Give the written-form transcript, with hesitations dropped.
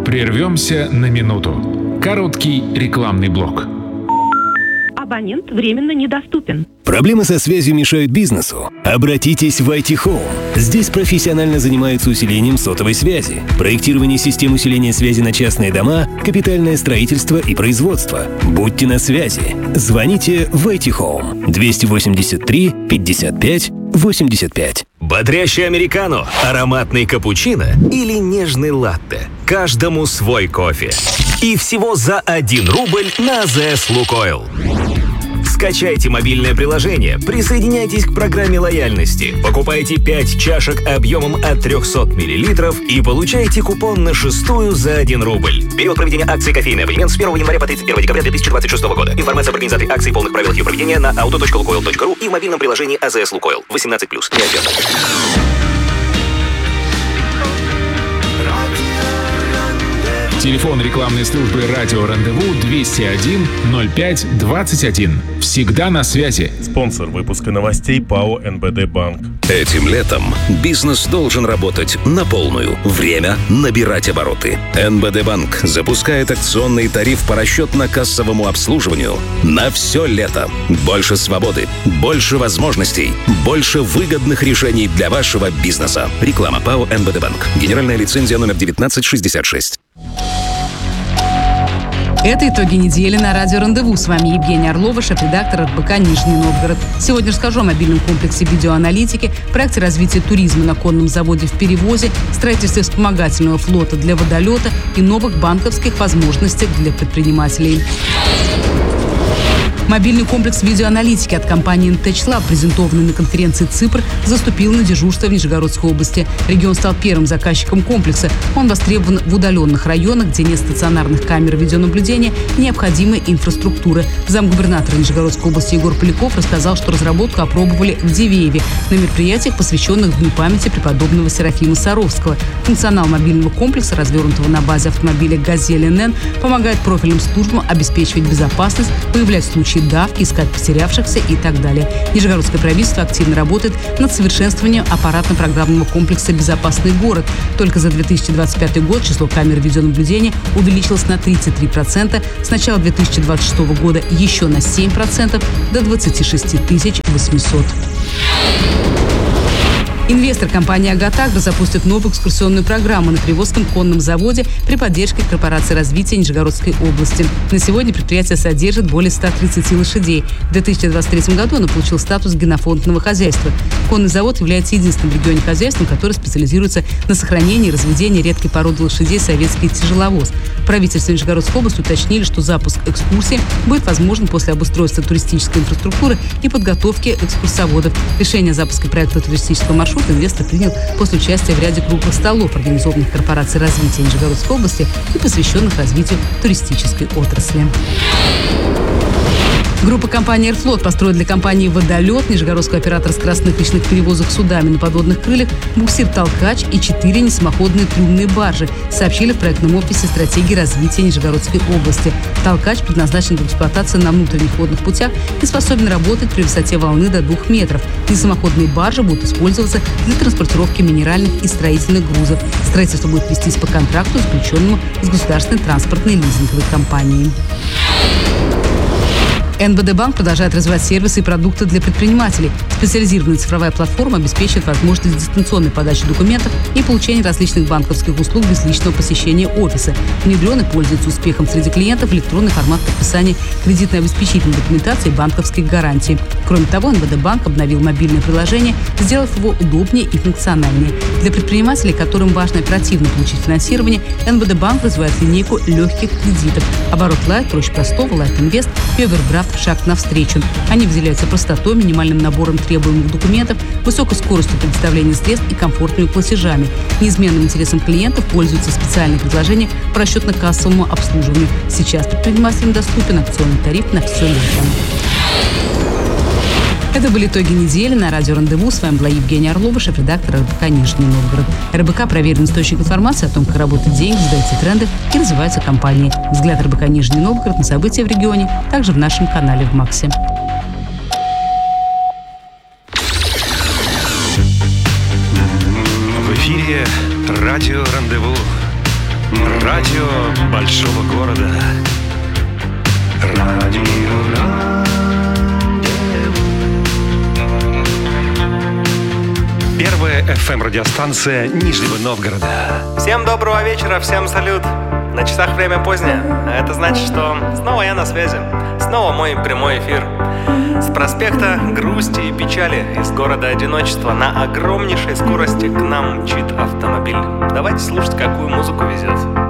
Прервемся на минуту. Короткий рекламный блок. Абонент временно недоступен. Проблемы со связью мешают бизнесу? Обратитесь в IT Home. Здесь профессионально занимаются усилением сотовой связи, проектирование систем усиления связи на частные дома, капитальное строительство и производство. Будьте на связи. Звоните в IT Home 283 55 85. Бодрящий американо, ароматный капучино или нежный латте. Каждому свой кофе. И всего за 1 рубль на АЗС Лукойл. Скачайте мобильное приложение, присоединяйтесь к программе лояльности, покупайте 5 чашек объемом от 300 мл и получайте купон на 6-ю за 1 рубль. Период проведения акции «Кофейный абонемент» с 1 января по 31 декабря 2026 года. Информация об организации акции и полных правилах ее проведения на auto.lukoil.ru и в мобильном приложении АЗС Лукойл. 18+. Не обязательно. Телефон рекламной службы «Радио Рандеву» 201 05 21. Всегда на связи. Спонсор выпуска новостей ПАО «НБД Банк». Этим летом бизнес должен работать на полную. Время набирать обороты. НБД Банк запускает акционный тариф по расчетно-кассовому обслуживанию на все лето. Больше свободы, больше возможностей, больше выгодных решений для вашего бизнеса. Реклама ПАО «НБД Банк». Генеральная лицензия номер 1966. Это итоги недели на радио «Рандеву». С вами Евгения Орлова, шеф-редактор РБК «Нижний Новгород». Сегодня расскажу о мобильном комплексе видеоаналитики, проекте развития туризма на конном заводе в Перевозе, строительстве вспомогательного флота для водолета и новых банковских возможностях для предпринимателей. Мобильный комплекс видеоаналитики от компании Intech Lab, презентованный на конференции ЦИПР, заступил на дежурство в Нижегородской области. Регион стал первым заказчиком комплекса. Он востребован в удаленных районах, где нет стационарных камер видеонаблюдения и необходимой инфраструктуры. Замгубернатора Нижегородской области Егор Поляков рассказал, что разработку опробовали в Дивееве на мероприятиях, посвященных Дню памяти преподобного Серафима Саровского. Функционал мобильного комплекса, развернутого на базе автомобиля «Газель НН», помогает профильным службам обеспечивать безопасность, выявлять случаи давки, искать потерявшихся и так далее. Нижегородское правительство активно работает над совершенствованием аппаратно-программного комплекса «Безопасный город». Только за 2025 год число камер видеонаблюдения увеличилось на 33%, с начала 2026 года еще на 7%, до 26 800. Инвестор компании «Агатагро» запустит новую экскурсионную программу на Привозском конном заводе при поддержке корпорации развития Нижегородской области. На сегодня предприятие содержит более 130 лошадей. В 2023 году оно получило статус генофондного хозяйства. Конный завод является единственным в регионе хозяйством, который специализируется на сохранении и разведении редкой породы лошадей «Советский тяжеловоз». В правительстве Нижегородской области уточнили, что запуск экскурсии будет возможен после обустройства туристической инфраструктуры и подготовки экскурсоводов. Решение о запуске проекта туристического маршрута инвестор принял после участия в ряде круглых столов, организованных корпорацией развития Нижегородской области и посвященных развитию туристической отрасли. Группа компании «Аэрофлот» построит для компании «Водолет», нижегородского оператора скоростных речных перевозок судами на подводных крыльях, буксир-толкач и 4 несамоходные трюмные баржи, сообщили в проектном офисе стратегии развития Нижегородской области. Толкач предназначен для эксплуатации на внутренних водных путях и способен работать при высоте волны до 2 метров. Несамоходные баржи будут использоваться для транспортировки минеральных и строительных грузов. Строительство будет вестись по контракту, заключенному с государственной транспортной лизинговой компанией. НБД Банк продолжает развивать сервисы и продукты для предпринимателей. Специализированная цифровая платформа обеспечивает возможность дистанционной подачи документов и получения различных банковских услуг без личного посещения офиса. Внедрен и пользуется успехом среди клиентов электронный формат подписания кредитно-обеспечительной документации и банковской гарантии. Кроме того, НБД Банк обновил мобильное приложение, сделав его удобнее и функциональнее. Для предпринимателей, которым важно оперативно получить финансирование, НБД Банк развивает линейку легких кредитов. Оборот Лайт, проще простого, Лайт Инвест и Овердрафт «Шаг навстречу». Они выделяются простотой, минимальным набором требуемых документов, высокой скоростью предоставления средств и комфортными платежами. Неизменным интересом клиентов пользуются специальные предложения по расчетно-кассовому обслуживанию. Сейчас предпринимателям доступен акционный тариф на все лето. Это были итоги недели на радио «Рандеву». С вами была Евгения Орлова, шеф-редактор РБК «Нижний Новгород». РБК – проверенный источник информации о том, как работают деньги, задаются тренды и развиваются компании. Взгляд РБК «Нижний Новгород» на события в регионе, также в нашем канале в МАКСе. В эфире радио «Рандеву». Радио большого города. Радио Первая FM-радиостанция Нижнего Новгорода. Всем доброго вечера, всем салют. На часах время позднее, а это значит, что снова я на связи. Снова мой прямой эфир. С проспекта грусти и печали, из города одиночества на огромнейшей скорости к нам мчит автомобиль. Давайте слушать, какую музыку везет.